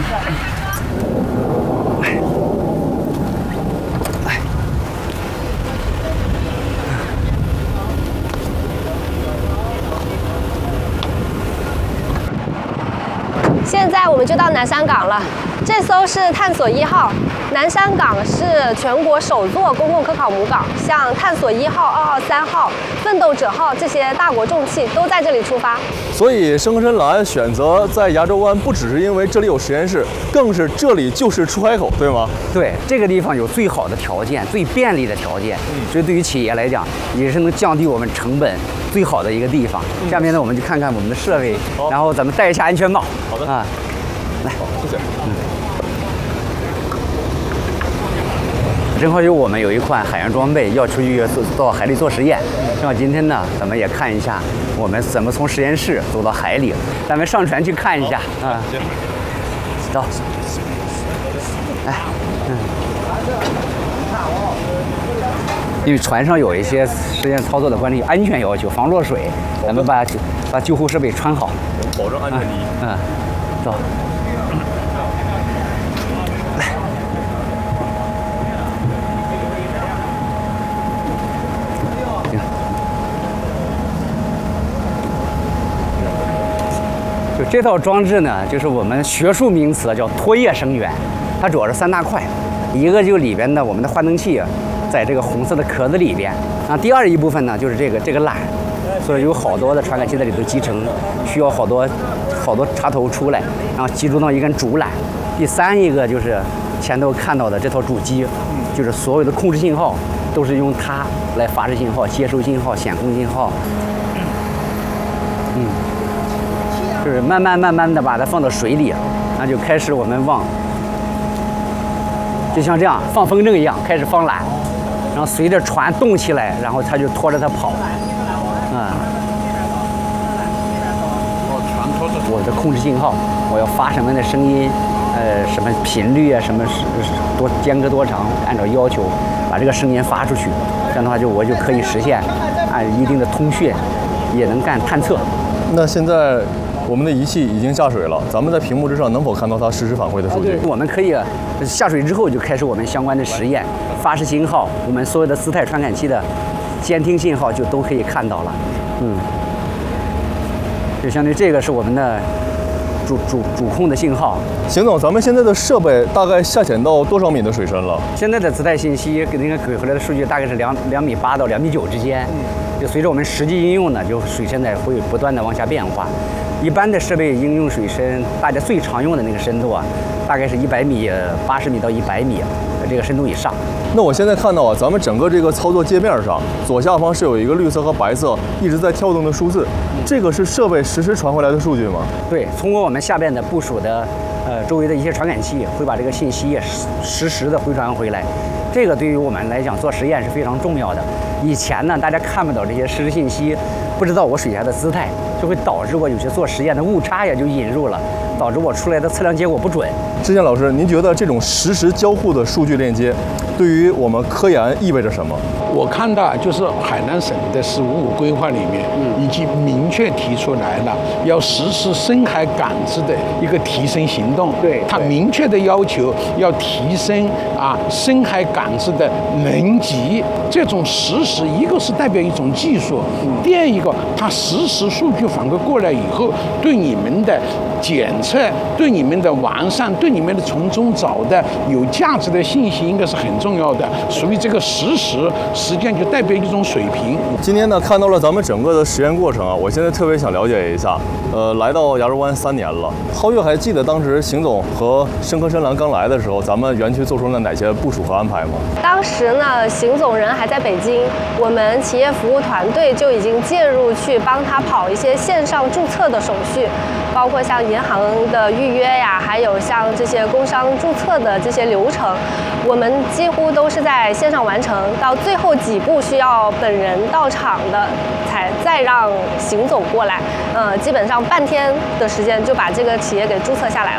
现在我们就到南山港了，这艘是探索1号。南山港是全国首座公共科考母港，像探索1号、2号、3号、奋斗者号这些大国重器都在这里出发。 所以深坑深蓝选择在崖州湾，不只是因为这里有实验室，更是这里就是出海口，对吗？ 对，这个地方有最好的条件，最便利的条件，所以对于企业来讲，也是能降低我们成本最好的一个地方。下面呢，我们就看看我们的设备，然后咱们戴一下安全帽。 好的啊，来， 谢谢。 正好我们有一款海洋装备要出去到海里做实验，正好今天呢，咱们也看一下我们怎么从实验室走到海里，咱们上船去看一下啊。走，来，因为船上有一些实验操作的关于安全要求，防落水，咱们把救护设备穿好， 保证安全第一。 走。就这套装置呢，就是我们学术名词叫拖曳声源，它主要是3大块，一个就里边的我们的换灯器，在这个红色的壳子里边，啊，第二一部分呢就是这个缆，所以有好多的传感器在里头集成，需要好多插头出来，然后集中到一根主缆。第三一个就是前头看到的这套主机，就是所有的控制信号都是用它来发射信号、接收信号、显控信号。就是慢慢的把它放到水里，然后就开始我们就像这样放风筝一样开始放缆，然后随着船动起来，然后它就拖着它跑，我的控制信号，我要发什么的声音，什么频率啊，什么间隔多长，按照要求把这个声音发出去，这样的话我就可以实现按一定的通讯，也能干探测。 那现在我们的仪器已经下水了，咱们在屏幕之上能否看到它实时反馈的数据？ 我们可以下水之后就开始我们相关的实验，发射信号，我们所有的姿态传感器的监听信号就都可以看到了。就相当于这个是我们的主控的信号。 邢总，咱们现在的设备大概下潜到多少米的水深了？ 现在的姿态信息给回来的数据大概是2.8米到2.9米之间。就随着我们实际应用呢，就水深呢会不断的往下变化。一般的设备应用水深，大家最常用的那个深度啊，大概是100米、80米到100米这个深度以上。 那我现在看到啊，咱们整个这个操作界面上，左下方是有一个绿色和白色一直在跳动的数字，这个是设备实时传回来的数据吗？ 对，通过我们下边的部署的周围的一些传感器，会把这个信息也实时的回传回来。这个对于我们来讲做实验是非常重要的。以前呢，大家看不到这些实时信息，不知道我水下的姿态，就会导致我有些做实验的误差也就引入了，导致我出来的测量结果不准。 志健老师，您觉得这种实时交互的数据链接，对于我们科研意味着什么？ 我看到就是海南省的15规划里面，已经明确提出来了，要实施深海感知的一个提升行动。 对， 它明确的要求要提升深海感知的能级。这种实时，一个是代表一种技术，第二一个它实时数据反馈过来以后，对你们的检测、对你们的完善、对你们的从中找的有价值的信息，应该是很重要的。所以这个实时实际上就代表一种水平。 今天呢，看到了咱们整个的实验过程啊，我现在特别想了解一下。来到崖州湾3年了，皓月还记得当时邢总和深坑深蓝刚来的时候，咱们园区做出了哪些部署和安排吗？ 当时呢，邢总人还在北京，我们企业服务团队就已经介入去帮他跑一些线上注册的手续，包括像银行的预约呀，还有像这些工商注册的这些流程，我们几乎都是在线上完成。到最后几步需要本人到场的，再让邢总过来，基本上半天的时间就把这个企业给注册下来了。